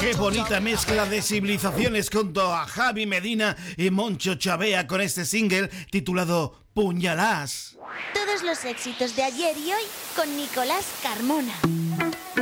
Qué bonita mezcla de civilizaciones junto a Javi Medina y Moncho Chavea con este single titulado Puñalás. Todos los éxitos de ayer y hoy con Nicolás Carmona.